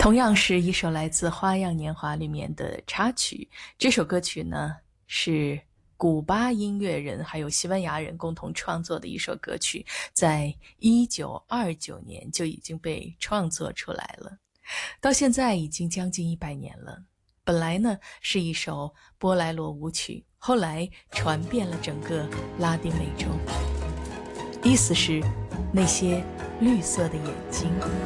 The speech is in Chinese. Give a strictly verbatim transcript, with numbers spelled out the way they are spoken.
同样是一首来自《花样年华》里面的插曲。这首歌曲呢，是古巴音乐人还有西班牙人共同创作的一首歌曲，在一九二九年就已经被创作出来了，到现在已经将近一百年了。本来呢是一首波莱罗舞曲，后来传遍了整个拉丁美洲，意思是那些绿色的眼睛。